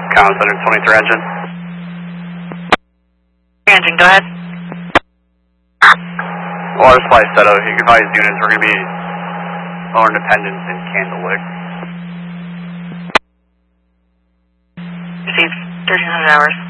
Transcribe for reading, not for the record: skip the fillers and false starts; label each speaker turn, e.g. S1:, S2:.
S1: Counts 123 engine.
S2: Engine, go ahead.
S1: Water supply settled. You can advise units we're going to be lower Independence in Candle Lick.
S2: Received 1300 hours.